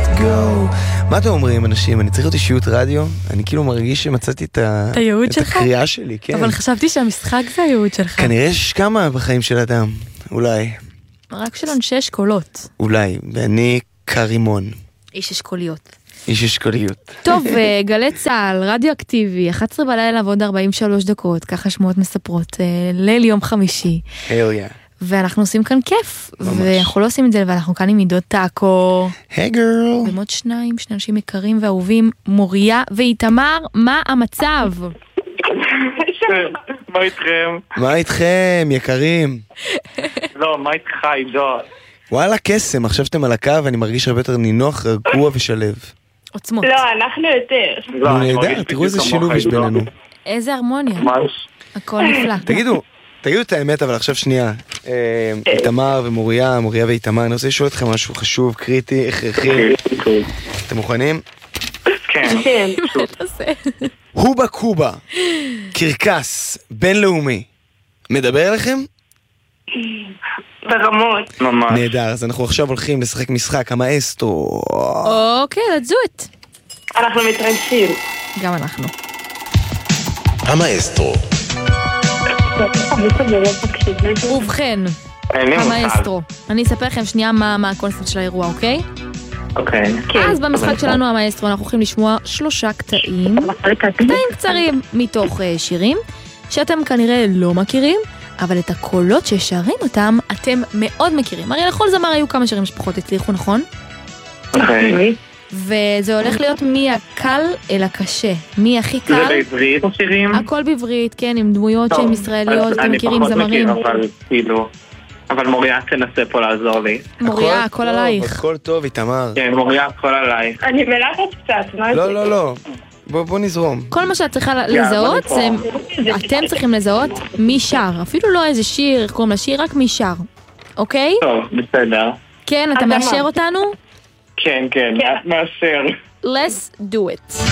Let go. מה אתם אומרים אנשים? אני צריך להיות אישיות רדיו? אני כאילו מרגיש שמצאתי את הייעוד שלך? הקריאה שלי, כן. אבל חשבתי שהמשחק זה הייעוד שלך. כנראה יש כמה בחיים של אדם, אולי. רק של אנשי אשכולות. אולי, ואני קרימון. איש אשכוליות. איש אשכוליות. טוב, גלי צהל, רדיו אקטיבי, 11 בלילה ועוד 43 דקות, ככה שמועות מספרות, ליל יום חמישי. Hell yeah. ואנחנו עושים כאן כיף, ממש. ואנחנו לא עושים את זה, ואנחנו כאן עם עידות טאקו. היי גרל. ומוד שני אנשים יקרים ואהובים, מוריה ואיתמר, מה המצב? מה איתכם? מה איתכם, יקרים? לא, מה איתך, עידו? וואלה, קסם, עכשיו שאתם על הקו, אני מרגיש הרבה יותר נינוח, רגוע ושלב. עוצמות. לא, אנחנו יותר. נו, נהדר, תראו איזה שילוב יש בינינו. איזה הרמוניה. ממש. הכל נפלא. תגידו את האמת, אבל עכשיו שנייה. איתמר ומוריה, מוריה ואיתמר, אני רוצה לשאול אתכם משהו חשוב, קריטי, הכרחי. אתם מוכנים? כן. כן. הובה קובה, קרקס בינלאומי, מדבר אליכם? ברמות. ממש. נהדר, אז אנחנו עכשיו הולכים לשחק משחק, המאסטרו. אוקיי, let's do it. אנחנו מתרגשים. גם אנחנו. המאסטרו. ובכן, אין לי מושג. המאסטרו. אני אספר לכם שנייה מה הקונספט של האירוע, אוקיי? אוקיי. אז במשחק שלנו המאסטרו אנחנו הולכים לשמוע 3 קטעים קצרים מתוך שירים שאתם כנראה לא מכירים, אבל את הקולות ששרים אותם אתם מאוד מכירים. הרי לכל זמר היו כמה שירים שפחות הצליחו, נכון? אוקיי. וזה הולך להיות מהקל אל הקשה. מי הכי זה קל? בעברית שירים? הכל בעברית, כן, עם דמויות שהן ישראליות, אתם מכירים זמרים. אני פחות מכיר, אבל כאילו... אבל מוריה תנסה פה לעזור לי. מוריה, הכל עלייך. הכל טוב, איתמר. כן, מוריה, הכל עליי. אני מלחץ קצת, מה זה? לא. בוא נזרום. כל מה שאת צריכה לזהות זה, אתם צריכים לזהות מי שר, אפילו לא איזה שיר, איך קוראים לשיר, רק מי שר, אוקיי? טוב, בסדר. כן, אתה מאשר אותנו? כן, את מאשר. Let's do it.